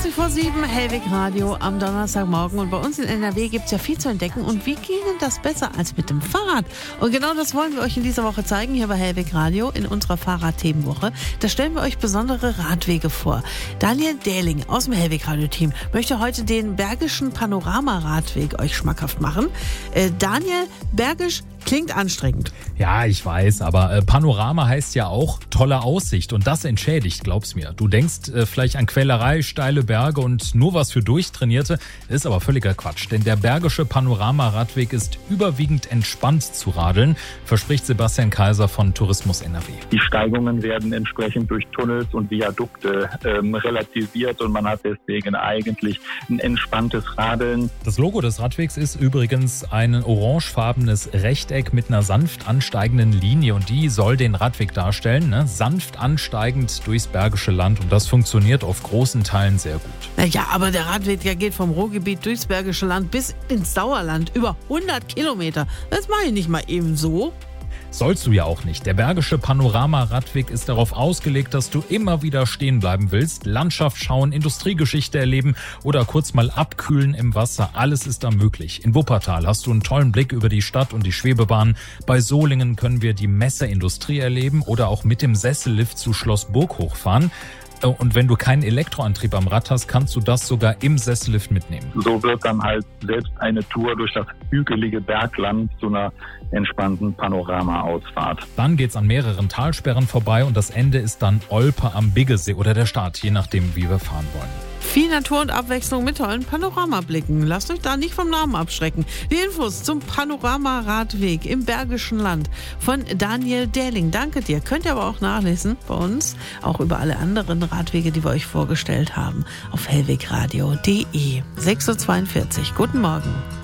20:20, Hellwig Radio am Donnerstagmorgen. Und bei uns in NRW gibt es ja viel zu entdecken. Und wie geht denn das besser als mit dem Fahrrad? Und genau das wollen wir euch in dieser Woche zeigen, hier bei Hellwig Radio in unserer Fahrradthemenwoche. Da stellen wir euch besondere Radwege vor. Daniel Dähling aus dem Hellwig Radio-Team möchte heute den Bergischen Panorama-Radweg euch schmackhaft machen. Daniel, Bergisch klingt anstrengend. Ja, ich weiß, aber Panorama heißt ja auch tolle Aussicht und das entschädigt, glaub's mir. Du denkst vielleicht an Quälerei, steile Berge und nur was für Durchtrainierte, ist aber völliger Quatsch, denn der Bergische Panorama-Radweg ist überwiegend entspannt zu radeln, verspricht Sebastian Kaiser von Tourismus NRW. Die Steigungen werden entsprechend durch Tunnels und Viadukte relativiert und man hat deswegen eigentlich ein entspanntes Radeln. Das Logo des Radwegs ist übrigens ein orangefarbenes Rechteck mit einer sanft ansteigenden Linie und die soll den Radweg darstellen, ne? Sanft ansteigend durchs Bergische Land und das funktioniert auf großen Teilen sehr gut. Ja, aber der Radweg, der geht vom Ruhrgebiet durchs Bergische Land bis ins Sauerland, über 100 Kilometer. Das mache ich nicht mal eben so. Sollst du ja auch nicht. Der Bergische Panorama-Radweg ist darauf ausgelegt, dass du immer wieder stehen bleiben willst, Landschaft schauen, Industriegeschichte erleben oder kurz mal abkühlen im Wasser. Alles ist da möglich. In Wuppertal hast du einen tollen Blick über die Stadt und die Schwebebahn. Bei Solingen können wir die Messerindustrie erleben oder auch mit dem Sessellift zu Schloss Burg hochfahren. Und wenn du keinen Elektroantrieb am Rad hast, kannst du das sogar im Sessellift mitnehmen. So wird dann halt selbst eine Tour durch das hügelige Bergland zu einer entspannten Panorama-Ausfahrt. Dann geht's an mehreren Talsperren vorbei und das Ende ist dann Olpe am Biggesee oder der Start, je nachdem, wie wir fahren wollen. Viel Natur und Abwechslung mit tollen Panoramablicken. Lasst euch da nicht vom Namen abschrecken. Die Infos zum Panorama-Radweg im Bergischen Land von Daniel Dähling. Danke dir. Könnt ihr aber auch nachlesen bei uns, auch über alle anderen Radwege, die wir euch vorgestellt haben, auf hellwegradio.de. 6:42 Uhr. Guten Morgen.